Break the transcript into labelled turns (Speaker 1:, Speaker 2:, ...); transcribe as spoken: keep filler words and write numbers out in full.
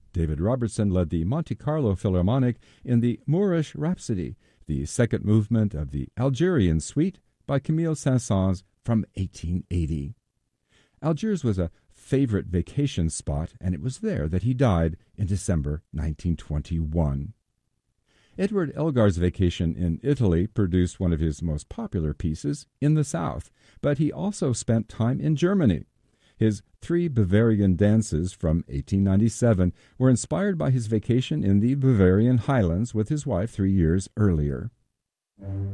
Speaker 1: David Robertson led the Monte Carlo Philharmonic in the Moorish Rhapsody, the second movement of the Algerian Suite by Camille Saint-Saëns from eighteen eighty. Algiers was a favorite vacation spot, and it was there that he died in December nineteen twenty-one. Edward Elgar's Vacation in Italy produced one of his most popular pieces, In the South, but he also spent time in Germany. His Three Bavarian Dances from eighteen ninety-seven were inspired by his vacation in the Bavarian Highlands with his wife three years earlier.